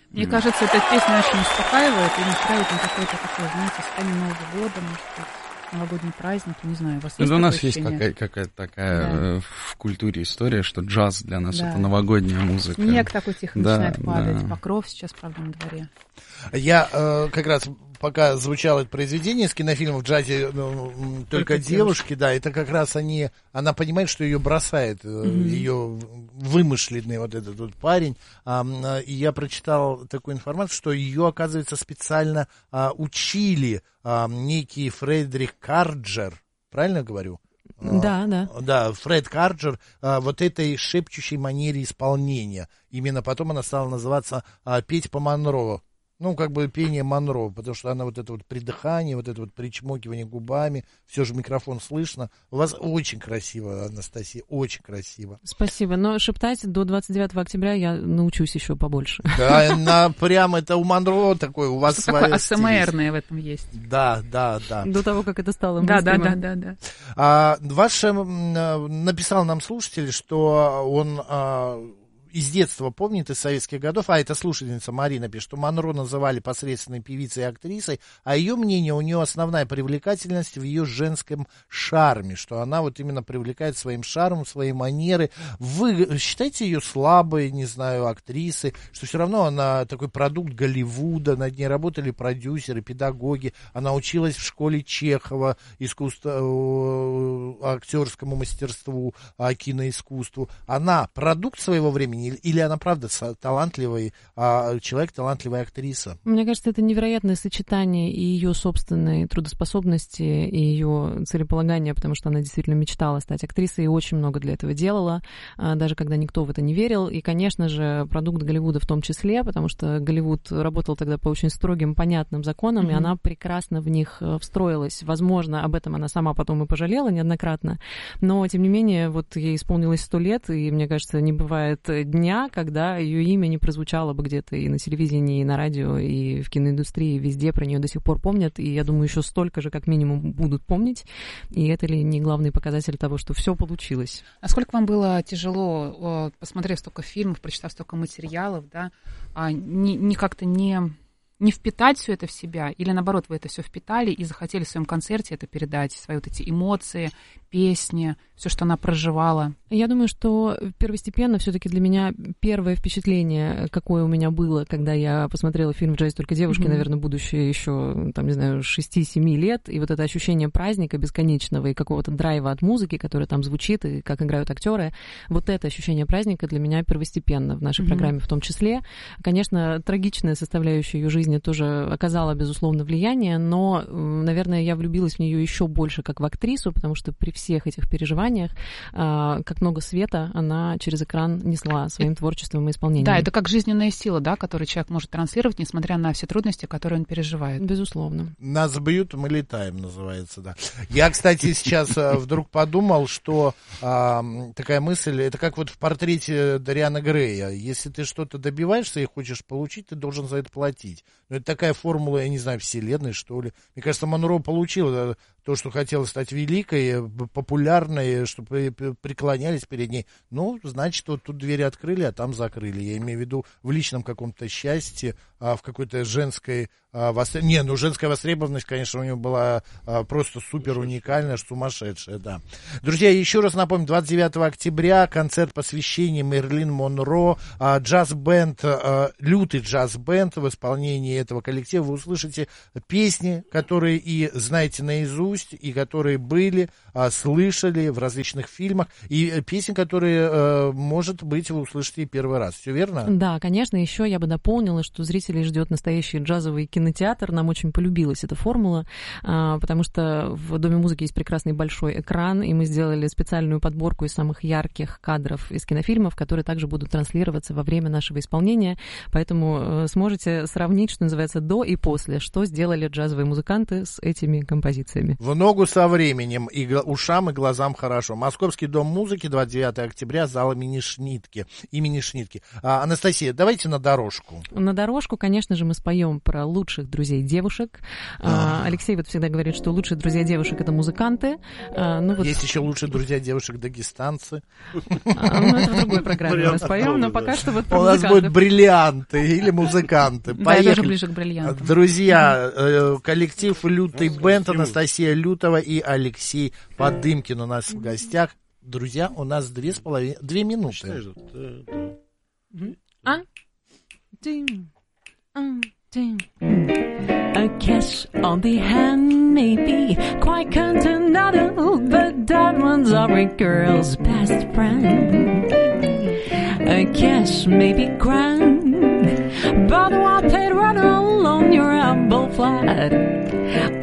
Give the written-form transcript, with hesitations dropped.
Мне кажется, эта песня очень успокаивает и настраивает на какое-то такое, знаете, состояние Нового года, может быть, новогодний праздник, не знаю, у вас есть у нас ощущение? Есть какая-то такая в культуре история, что джаз для нас это новогодняя музыка. Снег такой тихо начинает падать, покров сейчас, правда, на дворе. Я как раз, пока звучало это произведение из кинофильма «В джазе только девушки», да, это как раз она понимает, что ее бросает, ее вымышленный вот этот вот парень, и я прочитал такую информацию, что ее, оказывается, специально учили некий Фредерик Карджер, правильно говорю? Да. Да, Фред Карджер, вот этой шепчущей манере исполнения. Именно потом она стала называться «Петь по Монро». Ну, как бы пение Монро, потому что она вот это вот придыхание, вот это вот причмокивание губами, все же микрофон слышно. У вас очень красиво, Анастасия, очень красиво. Спасибо, но шептать до 29 октября я научусь еще побольше. Да, прям это у Монро такое, у вас своя стиль. АСМРное в этом есть. Да. До того, как это стало мейнстримом. Да. Написал нам слушатель, что он... из детства помнит, из советских годов, это слушательница Марина пишет, что Монро называли посредственной певицей и актрисой, а ее мнение, у нее основная привлекательность в ее женском шарме, что она вот именно привлекает своим шармом, своей манеры. Вы считаете ее слабой, не знаю, актрисой, что все равно она такой продукт Голливуда, над ней работали продюсеры, педагоги, она училась в школе Чехова актерскому мастерству, киноискусству. Она продукт своего времени, или она, правда, талантливый человек, талантливая актриса? Мне кажется, это невероятное сочетание и ее собственной трудоспособности, и ее целеполагания, потому что она действительно мечтала стать актрисой и очень много для этого делала, даже когда никто в это не верил. И, конечно же, продукт Голливуда в том числе, потому что Голливуд работал тогда по очень строгим, понятным законам, и она прекрасно в них встроилась. Возможно, об этом она сама потом и пожалела неоднократно, но, тем не менее, вот ей исполнилось 100 лет, и, мне кажется, не бывает дня, когда ее имя не прозвучало бы где-то и на телевидении, и на радио, и в киноиндустрии, везде про нее до сих пор помнят, и я думаю, еще столько же, как минимум, будут помнить, и это ли не главный показатель того, что все получилось? Насколько вам было тяжело, посмотрев столько фильмов, прочитав столько материалов, да, как-то не впитать все это в себя, или наоборот, вы это все впитали и захотели в своем концерте это передать, свои вот эти эмоции, песни, все, что она проживала? Я думаю, что первостепенно все-таки для меня первое впечатление, какое у меня было, когда я посмотрела фильм «В джазе только девушки», наверное, будущее еще, там, не знаю, 6-7 лет, и вот это ощущение праздника бесконечного и какого-то драйва от музыки, которая там звучит, и как играют актеры, вот это ощущение праздника для меня первостепенно в нашей программе в том числе. Конечно, трагичная составляющая ее жизни тоже оказала, безусловно, влияние, но, наверное, я влюбилась в нее еще больше как в актрису, потому что при всех этих переживаниях, как много света она через экран несла своим творчеством и исполнением. Да, это как жизненная сила, да, которую человек может транслировать, несмотря на все трудности, которые он переживает. Безусловно. Нас бьют, мы летаем, называется, да. Я, кстати, сейчас вдруг подумал, что такая мысль, это как вот в портрете Дориана Грея. Если ты что-то добиваешься и хочешь получить, ты должен за это платить. Но это такая формула, я не знаю, вселенной, что ли. Мне кажется, Монро получила то, что хотела стать великой, популярной, чтобы преклонялись перед ней. Ну, значит, вот тут двери открыли, а там закрыли. Я имею в виду в личном каком-то счастье, в какой-то женской... женская востребованность, конечно, у нее была просто супер уникальная, сумасшедшая, да. Друзья, еще раз напомню, 29 октября концерт посвящения Мэрилин Монро, джаз-бенд, лютый джаз-бенд в исполнении этого коллектива. Вы услышите песни, которые и знаете наизусть, и которые были, слышали в различных фильмах, и песни, которые, может быть, вы услышите и первый раз. Все верно? Да, конечно. Еще я бы дополнила, что зрителей ждет настоящий джазовый кинотеатр. Нам очень полюбилась эта формула, потому что в Доме музыки есть прекрасный большой экран, и мы сделали специальную подборку из самых ярких кадров из кинофильмов, которые также будут транслироваться во время нашего исполнения. Поэтому сможете сравнить, что называется, до и после, что сделали джазовые музыканты с этими композициями. В ногу со временем, и ушам, и глазам хорошо. Московский дом музыки, 29 октября, зал имени Шнитке. Анастасия, давайте на дорожку. На дорожку, конечно же, мы споем про лучших друзей девушек. Алексей вот всегда говорит, что лучшие друзья девушек — это музыканты. Есть еще лучшие друзья девушек дагестанцы. Это в другой программе мы споем, но пока что вот про музыкантов. У нас будут бриллианты или музыканты. Да, я тоже ближе к бриллиантам. Друзья, коллектив «Лютый бенд», Анастасия Лютова и Алексей Подымкин у нас в гостях. Друзья, у нас 2 минуты. A kiss on the hand may be quite continental, but diamonds are a girl's best friend. A kiss may be grand, but what they'd run along your elbow flat.